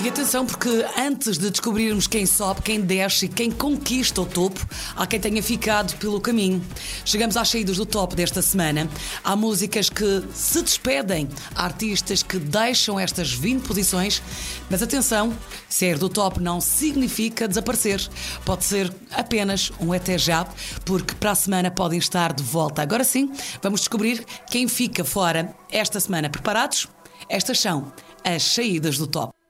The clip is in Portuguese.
E atenção, porque antes de descobrirmos quem sobe, quem desce e quem conquista o topo, há quem tenha ficado pelo caminho. Chegamos às saídas do top desta semana. Há músicas que se despedem, há artistas que deixam estas 20 posições, mas atenção, sair do top não significa desaparecer. Pode ser apenas um até já, porque para a semana podem estar de volta. Agora sim, vamos descobrir quem fica fora esta semana. Preparados? Estas são as saídas do top.